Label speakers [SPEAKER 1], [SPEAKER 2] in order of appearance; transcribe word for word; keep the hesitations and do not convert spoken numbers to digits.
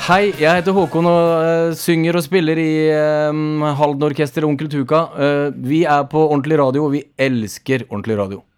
[SPEAKER 1] Hei, jeg heter Håkon og uh, synger og spiller i um, Halden Orkester Onkel Tuka. Uh, vi er på Ordentlig Radio, og vi elsker Ordentlig Radio.